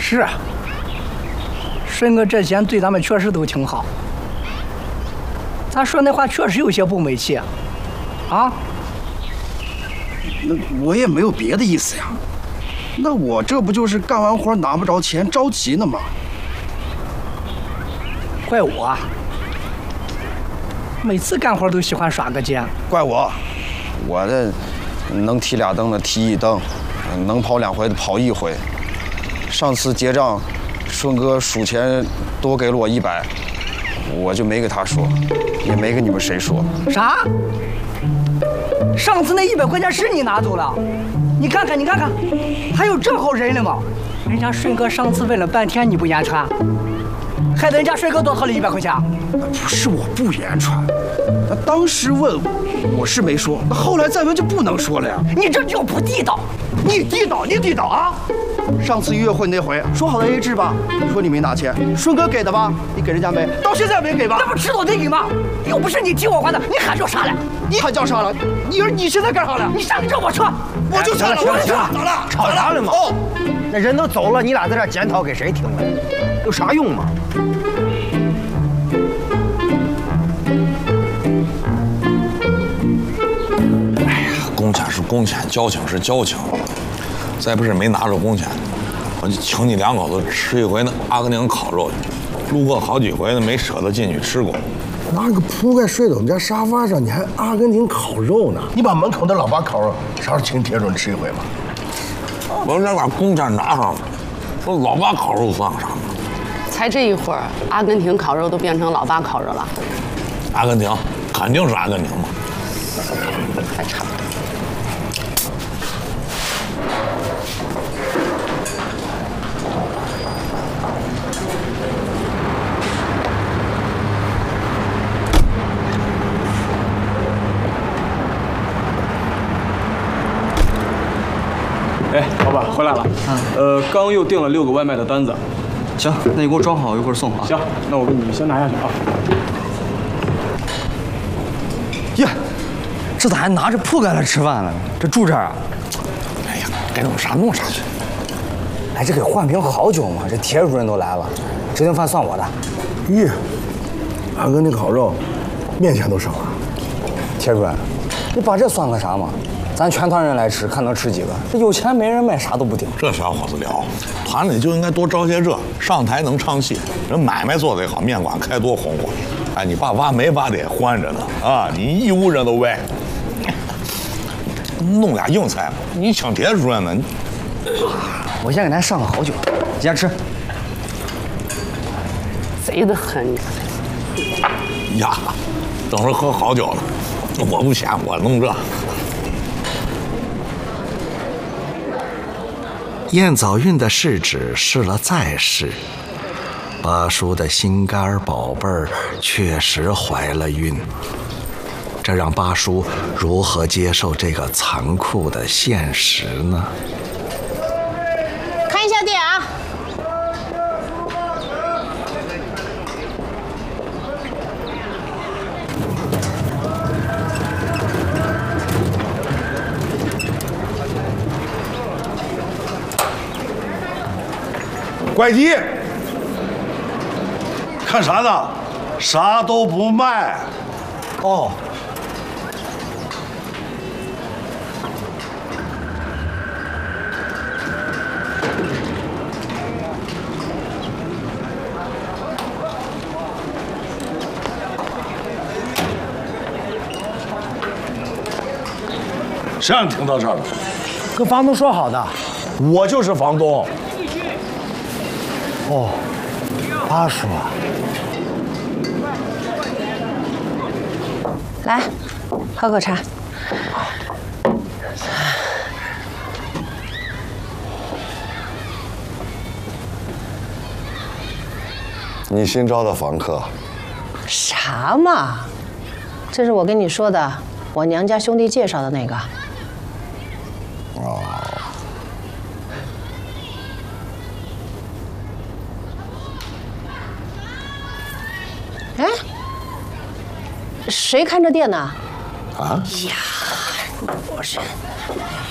是啊，顺哥这些年对咱们确实都挺好。咱说那话确实有些不美气，啊？ 那我也没有别的意思呀。那我这不就是干完活拿不着钱，着急呢吗？ 怪我，每次干活都喜欢耍个奸。 怪我，我这能提俩灯的提一灯，能跑2回的跑1回。上次结账，顺哥数钱多给了我100，我就没给他说，也没跟你们谁说。 啥？上次那100块钱是你拿走了？你看看，你看看，还有这好人了吗？人家顺哥上次问了半天你不言传，害得人家顺哥多掏了100块钱。 不是我不言传，他当时问我是没说，那后来再问就不能说了呀。 你这就不地道， 你地道，你地道啊！上次约会那回说好的 AA 制吧，你说你没拿钱，顺哥给的吧？你给人家没？到现在没给吧？ 那不迟早得给吗？又不是你替我还的，你喊叫啥了？ 你喊叫啥了？你现在干啥了？ 你上这我车， 我就上了，我就上了， 吵啥了嘛？哦，那人都走了，你俩在这检讨给谁听了？有啥用嘛？ 哎呀，工钱是工钱，交情是交情。再不是没拿着工钱，我就请你2口子吃一回那阿根廷烤肉去。路过好几回呢，没舍得进去吃过。 拿个铺盖睡到我们家沙发上，你还阿根廷烤肉呢？你把门口的老八烤肉，啥时候请铁准吃一回吗？ 我这把工钱拿上了，说老八烤肉算个啥？ 才这一会儿，阿根廷烤肉都变成老八烤肉了。 阿根廷肯定是阿根廷嘛， 还差不多。 哎，老板回来了。刚又订了6个外卖的单子。 行，那你给我装好，一会儿送啊。 行，那我给你先拿下去啊。 耶，这咋还拿着铺盖来吃饭了？这住这儿啊？ 哎呀，该弄啥弄啥去。 哎，这给换瓶好酒嘛？这铁主任都来了，这顿饭算我的。 咦，阿根廷烤肉，面钱都省了。 铁主任，你把这算个啥嘛？咱全团人来吃，看能吃几个？这有钱没人卖，啥都不顶。 这小伙子了，团里就应该多招些这，上台能唱戏，人买卖做得好，面馆开多红火。哎，你爸挖煤挖的也欢着呢啊！你义乌人都歪，弄俩硬菜，你请铁主任呢？ 我先给咱上个好酒，先吃。 贼得很。 呀，等着喝好酒了，我不嫌，我弄这。 燕早运的试纸试了再试，八叔的心肝宝贝儿确实怀了孕，这让八叔如何接受这个残酷的现实呢？ 看一下店啊。 怪鸡，看啥呢？啥都不卖。 哦。 谁让你停到这儿了？ 跟房东说好的。 我就是房东。 哦，八叔啊， 来，喝口茶。 你新招的房客？ 啥嘛？这是我跟你说的，我娘家兄弟介绍的那个。 哦。 哎，谁看着店呢？ 啊？ 呀，我是。